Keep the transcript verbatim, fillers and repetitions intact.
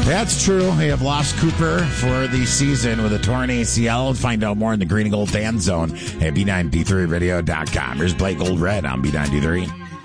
That's true. They have lost Cooper for the season with a torn A C L. Find out more in the Green and Gold Fan Zone at B nine D three radio dot com. Here's Blake Gold Red on B nine D three.